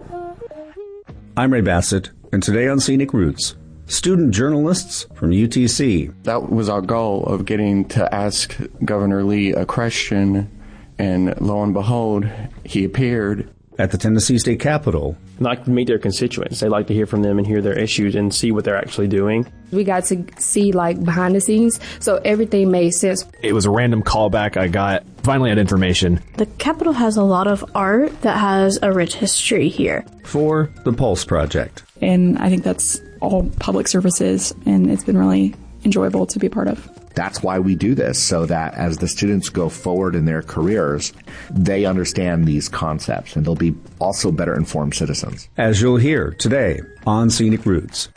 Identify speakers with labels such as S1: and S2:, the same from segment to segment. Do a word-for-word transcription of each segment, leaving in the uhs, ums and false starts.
S1: I'm Ray Bassett, and today on Scenic Roots, student journalists from U T C.
S2: That was our goal of getting to ask Governor Lee a question, and lo and behold, he appeared.
S1: At the Tennessee State Capitol.
S3: They like to meet their constituents. They like to hear from them and hear their issues and see what they're actually doing.
S4: We got to see, like, behind the scenes, so everything made sense.
S5: It was a random callback I got. Finally had information.
S6: The Capitol has a lot of art that has a rich history here.
S1: For the Pulse Project.
S7: And I think that's all public services, and it's been really enjoyable to be part of.
S8: That's why we do this, so that as the students go forward in their careers, they understand these concepts, and they'll be also better informed citizens.
S1: As you'll hear today on Scenic Roots.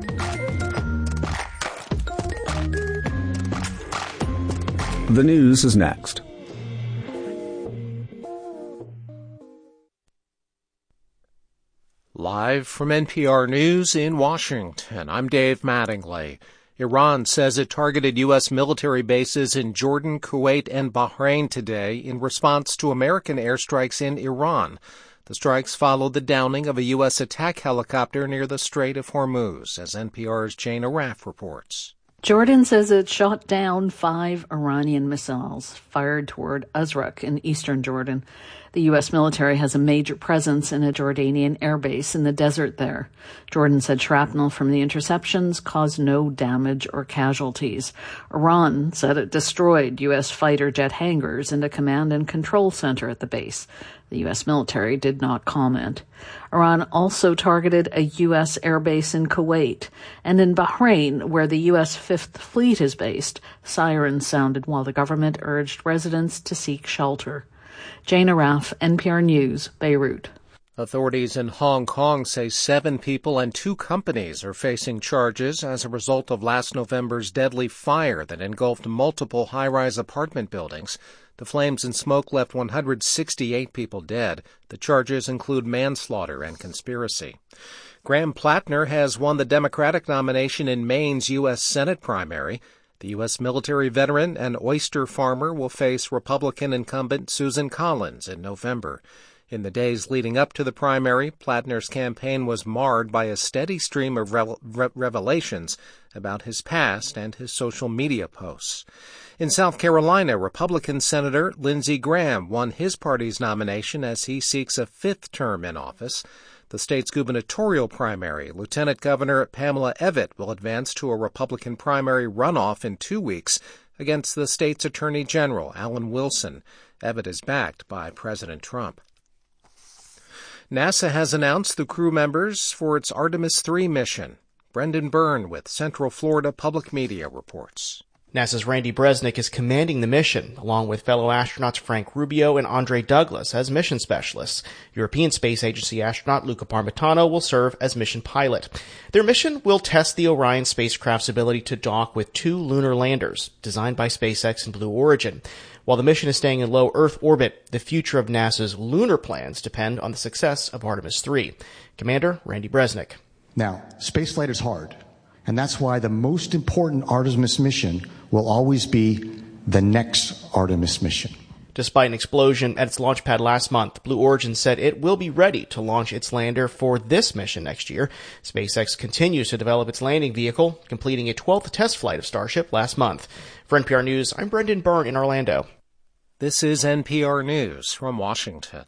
S1: The news is next.
S9: Live from N P R News in Washington, I'm Dave Mattingly. Iran says it targeted U S military bases in Jordan, Kuwait, and Bahrain today in response to American airstrikes in Iran. The strikes followed the downing of a U S attack helicopter near the Strait of Hormuz, as N P R's Jane Arraf reports.
S10: Jordan says it shot down five Iranian missiles fired toward Azraq in eastern Jordan. The U S military has a major presence in a Jordanian airbase in the desert there. Jordan said shrapnel from the interceptions caused no damage or casualties. Iran said it destroyed U S fighter jet hangars and a command and control center at the base. The U S military did not comment. Iran also targeted a U S airbase in Kuwait, and in Bahrain, where the U S Fifth Fleet is based, sirens sounded while the government urged residents to seek shelter. Jane Arraf, N P R News, Beirut.
S9: Authorities in Hong Kong say seven people and two companies are facing charges as a result of last November's deadly fire that engulfed multiple high-rise apartment buildings. The flames and smoke left one hundred sixty-eight people dead. The charges include manslaughter and conspiracy. Graham Plattner has won the Democratic nomination in Maine's U S Senate primary. The U S military veteran and oyster farmer will face Republican incumbent Susan Collins in November. In the days leading up to the primary, Plattner's campaign was marred by a steady stream of re- re- revelations about his past and his social media posts. In South Carolina, Republican Senator Lindsey Graham won his party's nomination as he seeks a fifth term in office. The state's gubernatorial primary, Lieutenant Governor Pamela Evette will advance to a Republican primary runoff in two weeks against the state's Attorney General, Alan Wilson. Evette is backed by President Trump. NASA has announced the crew members for its Artemis three mission. Brendan Byrne with Central Florida Public Media reports.
S11: NASA's Randy Bresnik is commanding the mission, along with fellow astronauts Frank Rubio and Andre Douglas as mission specialists. European Space Agency astronaut Luca Parmitano will serve as mission pilot. Their mission will test the Orion spacecraft's ability to dock with two lunar landers, designed by SpaceX and Blue Origin. While the mission is staying in low Earth orbit, the future of NASA's lunar plans depend on the success of Artemis three. Commander Randy Bresnik.
S12: Now, spaceflight is hard, and that's why the most important Artemis mission will always be the next Artemis mission.
S11: Despite an explosion at its launch pad last month, Blue Origin said it will be ready to launch its lander for this mission next year. SpaceX continues to develop its landing vehicle, completing a twelfth test flight of Starship last month. For N P R News, I'm Brendan Byrne in Orlando.
S9: This is N P R News from Washington.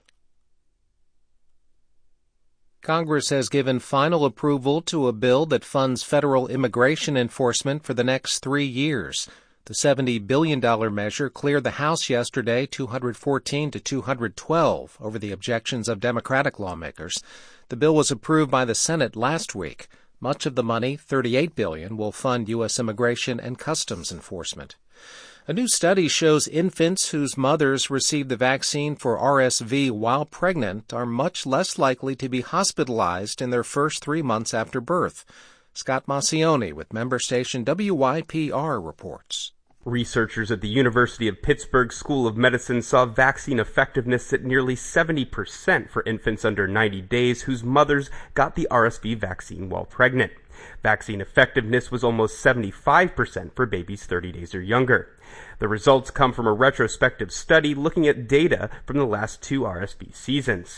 S9: Congress has given final approval to a bill that funds federal immigration enforcement for the next three years. The seventy billion dollars measure cleared the House yesterday, two hundred fourteen to two hundred twelve, over the objections of Democratic lawmakers. The bill was approved by the Senate last week. Much of the money, thirty-eight billion dollars, will fund U S immigration and customs enforcement. A new study shows infants whose mothers received the vaccine for R S V while pregnant are much less likely to be hospitalized in their first three months after birth. Scott Massioni with member station W Y P R reports.
S13: Researchers at the University of Pittsburgh School of Medicine saw vaccine effectiveness at nearly seventy percent for infants under ninety days whose mothers got the R S V vaccine while pregnant. Vaccine effectiveness was almost seventy-five percent for babies thirty days or younger. The results come from a retrospective study looking at data from the last two R S V seasons.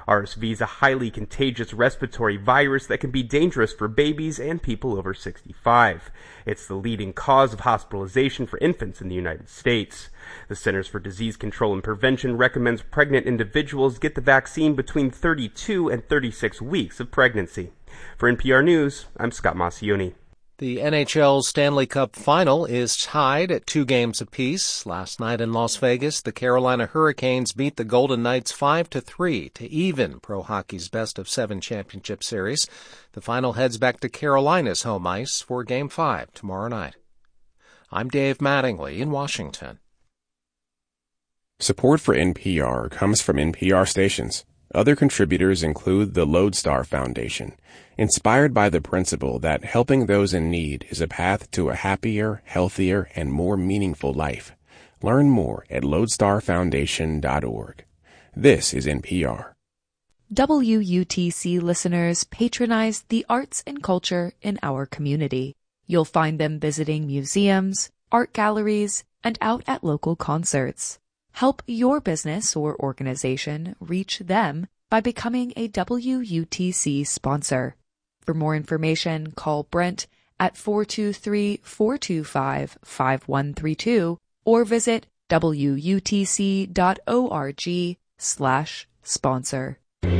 S13: R S V is a highly contagious respiratory virus that can be dangerous for babies and people over sixty-five. It's the leading cause of hospitalization for infants in the United States. The Centers for Disease Control and Prevention recommends pregnant individuals get the vaccine between thirty-two and thirty-six weeks of pregnancy. For N P R News, I'm Scott Maucione.
S9: The N H L's Stanley Cup Final is tied at two games apiece. Last night in Las Vegas, the Carolina Hurricanes beat the Golden Knights five to three to even pro hockey's best of seven championship series. The final heads back to Carolina's home ice for Game five tomorrow night. I'm Dave Mattingly in Washington.
S14: Support for N P R comes from N P R stations. Other contributors include the Lodestar Foundation, inspired by the principle that helping those in need is a path to a happier, healthier, and more meaningful life. Learn more at lodestar foundation dot org. This is N P R.
S15: W U T C listeners patronize the arts and culture in our community. You'll find them visiting museums, art galleries, and out at local concerts. Help your business or organization reach them by becoming a W U T C sponsor. For more information, call Brent at four two three, four two five, five one three two or visit W U T C dot org slash sponsor.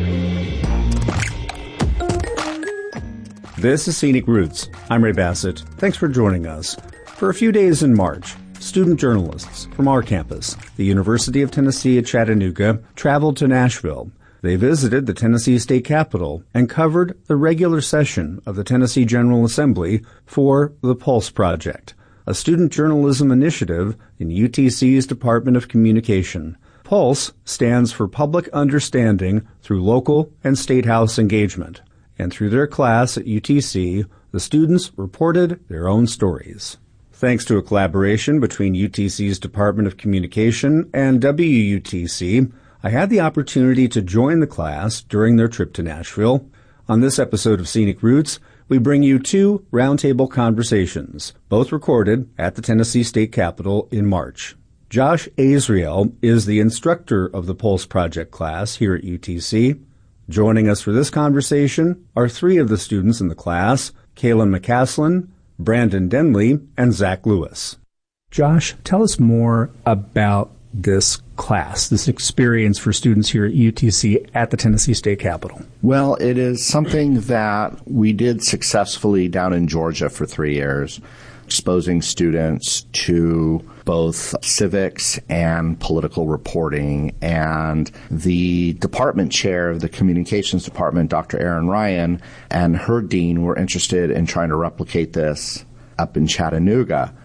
S1: This is Scenic Roots. I'm Ray Bassett. Thanks for joining us. For a few days in March, student journalists from our campus, the University of Tennessee at Chattanooga, traveled to Nashville. They visited the Tennessee State Capitol and covered the regular session of the Tennessee General Assembly for the Pulse Project, a student journalism initiative in U T C's Department of Communication. Pulse stands for Public Understanding Through Local and State House Engagement. And through their class at U T C, the students reported their own stories. Thanks to a collaboration between U T C's Department of Communication and W U T C, I had the opportunity to join the class during their trip to Nashville. On this episode of Scenic Roots, we bring you two roundtable conversations, both recorded at the Tennessee State Capitol in March. Josh Azriel is the instructor of the Pulse Project class here at U T C. Joining us for this conversation are three of the students in the class, Kaylin McCaslin, Brandon Denley, and Zach Lewis. Josh, tell us more about this class, this experience for students here at U T C at the Tennessee State Capitol.
S8: Well, it is something that we did successfully down in Georgia for three years, exposing students to both civics and political reporting. And the department chair of the communications department, Doctor Erin Ryan, and her dean were interested in trying to replicate this up in Chattanooga.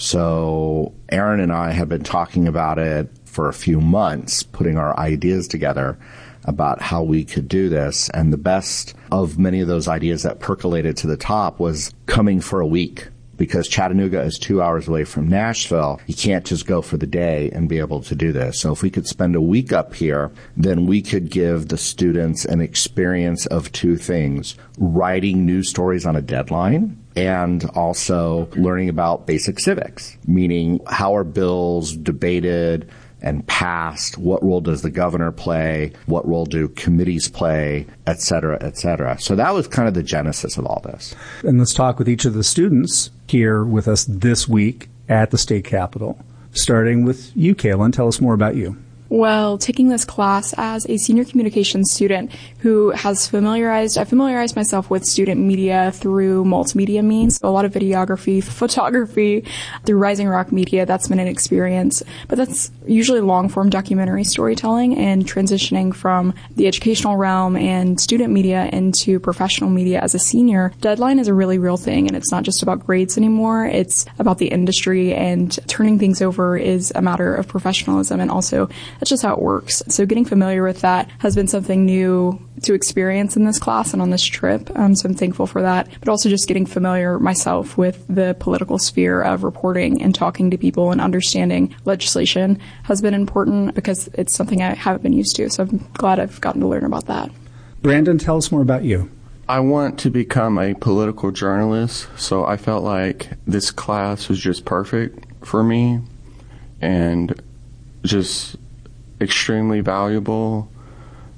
S8: So Erin and I have been talking about it for a few months, putting our ideas together about how we could do this. And the best of many of those ideas that percolated to the top was coming for a week. Because Chattanooga is two hours away from Nashville, you can't just go for the day and be able to do this. So if we could spend a week up here, then we could give the students an experience of two things: writing news stories on a deadline, and also learning about basic civics, meaning how are bills debated and passed, what role does the governor play, what role do committees play, et cetera, et cetera. So that was kind of the genesis of all this.
S1: And let's talk with each of the students here with us this week at the state capitol. Starting with you, Kaylin, tell us more about you.
S7: Well, taking this class as a senior communications student who has familiarized, I familiarized myself with student media through multimedia means, so a lot of videography, photography, through Rising Rock Media. That's been an experience, but that's usually long-form documentary storytelling, and transitioning from the educational realm and student media into professional media as a senior. Deadline is a really real thing, and it's not just about grades anymore. It's about the industry, and turning things over is a matter of professionalism, and also that's just how it works. So getting familiar with that has been something new to experience in this class and on this trip. Um, so I'm thankful for that. But also just getting familiar myself with the political sphere of reporting and talking to people and understanding legislation has been important because it's something I haven't been used to. So I'm glad I've gotten to learn about that.
S1: Brandon, tell us more about you.
S2: I want to become a political journalist, so I felt like this class was just perfect for me and just extremely valuable.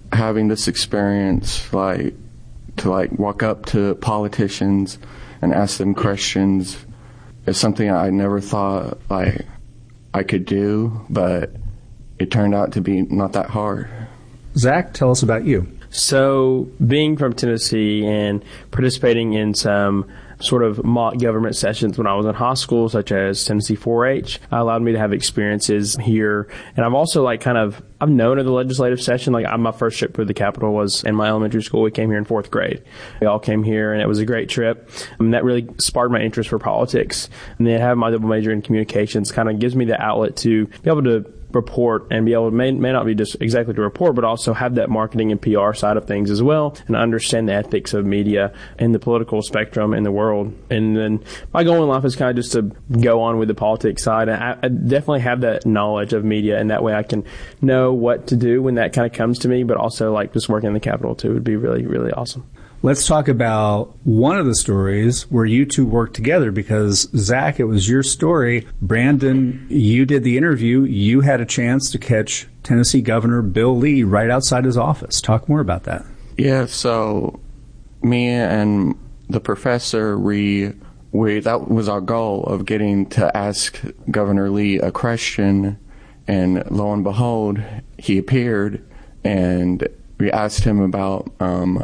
S2: having this experience, like, to like walk up to politicians and ask them questions is something I never thought like I could do, but it turned out to be not that hard.
S1: Zach, tell us about you.
S3: So, being from Tennessee and participating in some sort of mock government sessions when I was in high school, such as Tennessee four H, allowed me to have experiences here. And I've also like kind of, I've known of the legislative session. Like my first trip to the Capitol was in my elementary school. We came here in fourth grade. We all came here and it was a great trip. And that really sparked my interest for politics. And then having my double major in communications kind of gives me the outlet to be able to report and be able to, may, may not be just exactly to report, but also have that marketing and P R side of things as well, and understand the ethics of media and the political spectrum in the world. And then my goal in life is kind of just to go on with the politics side. And I, I definitely have that knowledge of media, and that way I can know what to do when that kind of comes to me, but also like just working in the Capitol too would be really, really awesome.
S1: Let's talk about one of the stories where you two worked together, because, Zach, it was your story. Brandon, you did the interview. You had a chance to catch Tennessee Governor Bill Lee right outside his office. Talk more about that.
S2: Yeah, so me and the professor, we, we that was our goal of getting to ask Governor Lee a question, and lo and behold, he appeared, and we asked him about um,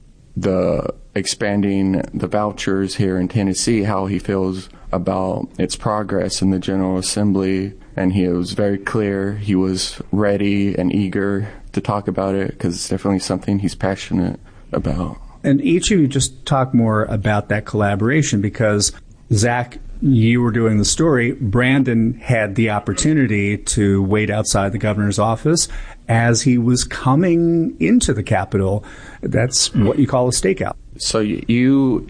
S2: the expanding the vouchers here in Tennessee, how he feels about its progress in the General Assembly, and he was very clear. He was ready and eager to talk about it because it's definitely something he's passionate about.
S1: And each of you just talk more about that collaboration, because, Zach, you were doing the story. Brandon had the opportunity to wait outside the governor's office as he was coming into the Capitol. That's what you call a stakeout.
S2: So you